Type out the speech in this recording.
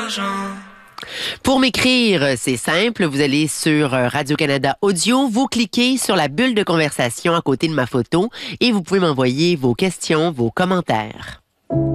l'argent. Pour m'écrire, c'est simple. Vous allez sur Radio-Canada Audio, vous cliquez sur la bulle de conversation à côté de ma photo et vous pouvez m'envoyer vos questions, vos commentaires.